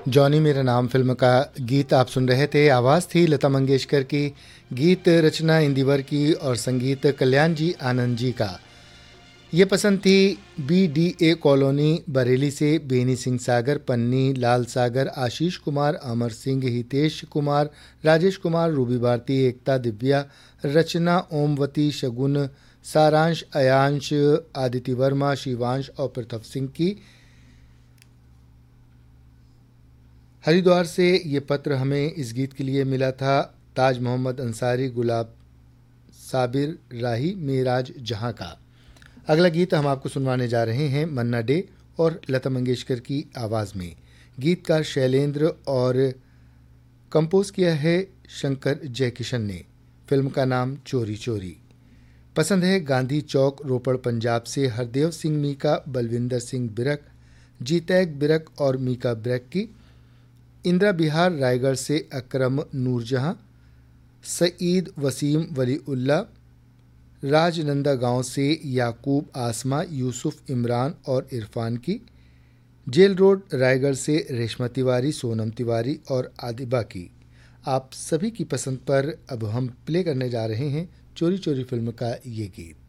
Johnny मेरा नाम film का गीत आप सुन रहे थे। आवाज़ थी लता मंगेशकर की, गीत रचना इंदिवर की और संगीत कल्याण जी आनंद जी का। ये पसंद थी BDA कॉलोनी बरेली से बेनी सिंह सागर, पन्नी लाल सागर, आशीष कुमार, अमर सिंह, हितेश कुमार, राजेश कुमार, रूबी भारती, एकता, दिव्या, रचना, ओमवती, शगुन, सारांश, अयांश, आदित्य वर्मा, शिवांश और पृथव सिंह की। हरिद्वार से ये पत्र हमें इस गीत के लिए मिला था। ताज मोहम्मद अंसारी, गुलाब साबिर राही, मेराज जहां का। अगला गीत हम आपको सुनवाने जा रहे हैं मन्ना डे और लता मंगेशकर की आवाज़ में। गीतकार शैलेंद्र और कंपोज किया है शंकर जयकिशन ने। फिल्म का नाम चोरी चोरी। पसंद है गांधी चौक, रोपड़, पंजाब से हरदेव सिंह मीका, बलविंदर सिंह बिरक, जीतैक बिरक और मीका बिरक की। इंदिरा बिहार रायगढ़ से अकरम नूरजहां, सईद वसीम वलीउल्ला, राजनंदा गांव से याकूब आसमा, यूसुफ इमरान और इरफान की। जेल रोड रायगढ़ से रेशमा तिवारी, सोनम तिवारी और आदिबा की। आप सभी की पसंद पर अब हम प्ले करने जा रहे हैं चोरी चोरी फिल्म का ये गीत।